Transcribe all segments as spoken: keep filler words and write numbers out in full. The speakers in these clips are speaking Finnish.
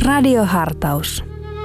Radiohartaus.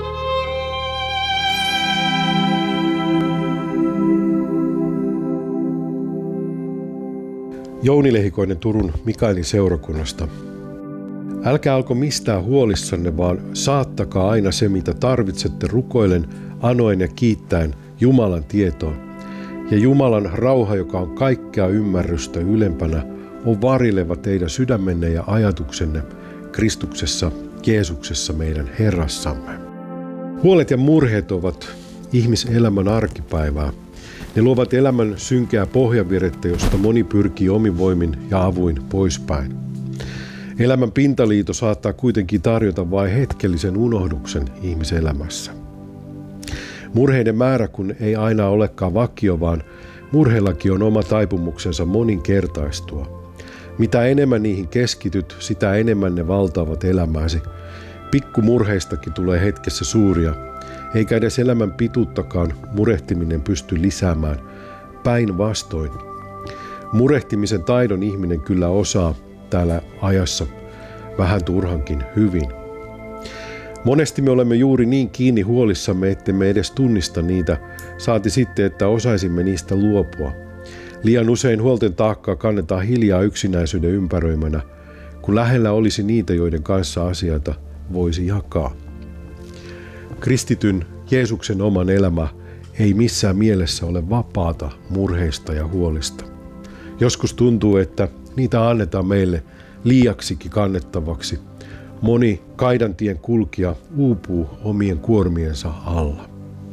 Jouni Lehikoinen Turun Mikaelin seurakunnasta. Älkää alko mistään huolissanne, vaan saattakaa aina se, mitä tarvitsette rukoilen, anoen ja kiittäen Jumalan tietoon. Ja Jumalan rauha, joka on kaikkea ymmärrystä ylempänä, on varileva teidän sydämenne ja ajatuksenne Kristuksessa, Jeesuksessa meidän Herrassamme. Huolet ja murheet ovat ihmiselämän arkipäivää. Ne luovat elämän synkeää pohjavirettä, josta moni pyrkii omin voimin ja avuin poispäin. Elämän pintaliito saattaa kuitenkin tarjota vain hetkellisen unohduksen ihmiselämässä. Murheiden määrä kun ei aina olekaan vakio, vaan murheillakin on oma taipumuksensa moninkertaistua. Mitä enemmän niihin keskityt, sitä enemmän ne valtaavat elämääsi. Pikkumurheistakin tulee hetkessä suuria, eikä edes elämän pituuttakaan murehtiminen pysty lisäämään. Päinvastoin. Murehtimisen taidon ihminen kyllä osaa täällä ajassa vähän turhankin hyvin. Monesti me olemme juuri niin kiinni huolissamme, ettemme edes tunnista niitä, saati sitten, että osaisimme niistä luopua. Liian usein huolten taakkaa kannetaan hiljaa yksinäisyyden ympäröimänä, kun lähellä olisi niitä, joiden kanssa asioita voisi jakaa. Kristityn Jeesuksen oman elämä ei missään mielessä ole vapaata murheista ja huolista. Joskus tuntuu, että niitä annetaan meille liiaksikin kannettavaksi. Moni kaidantien kulkija uupuu omien kuormiensa alla.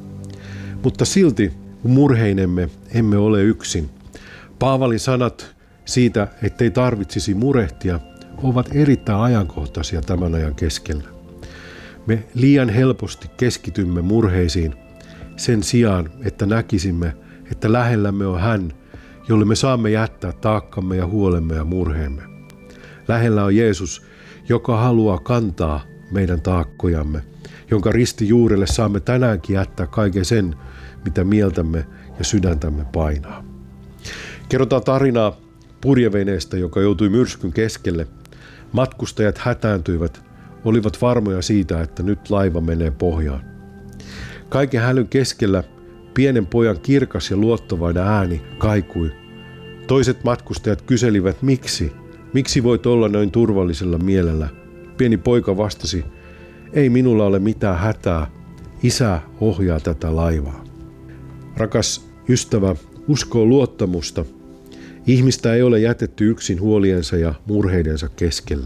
Mutta silti murheinemme emme ole yksin. Paavalin sanat siitä, ettei tarvitsisi murehtia, ovat erittäin ajankohtaisia tämän ajan keskellä. Me liian helposti keskitymme murheisiin sen sijaan, että näkisimme, että lähellämme on hän, jolle me saamme jättää taakkamme ja huolemme ja murheemme. Lähellä on Jeesus, joka haluaa kantaa meidän taakkojamme, jonka ristijuurelle saamme tänäänkin jättää kaiken sen, mitä mieltämme ja sydäntämme painaa. Kerrotaan tarinaa purjeveneestä, joka joutui myrskyn keskelle. Matkustajat hätääntyivät, olivat varmoja siitä, että nyt laiva menee pohjaan. Kaiken hälyn keskellä pienen pojan kirkas ja luottavainen ääni kaikui. Toiset matkustajat kyselivät, miksi? Miksi voit olla noin turvallisella mielellä? Pieni poika vastasi, ei minulla ole mitään hätää. Isä ohjaa tätä laivaa. Rakas ystävä, uskoo luottamusta. Ihmistä ei ole jätetty yksin huoliensa ja murheidensa keskelle.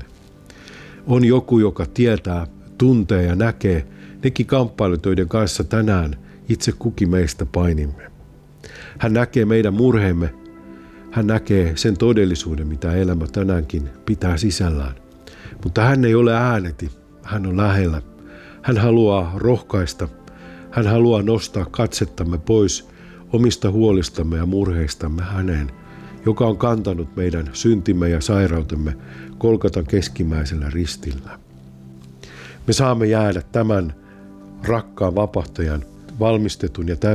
On joku, joka tietää, tuntee ja näkee nekin kamppailut, joiden kanssa tänään itse kukin meistä painimme. Hän näkee meidän murheemme. Hän näkee sen todellisuuden, mitä elämä tänäänkin pitää sisällään. Mutta hän ei ole ääneti. Hän on lähellä. Hän haluaa rohkaista. Hän haluaa nostaa katsettamme pois omista huolistamme ja murheistamme häneen, joka on kantanut meidän syntimme ja sairautemme Golgatan keskimmäisellä ristillä. Me saamme jäädä tämän rakkaan vapahtajan valmistetun ja täysin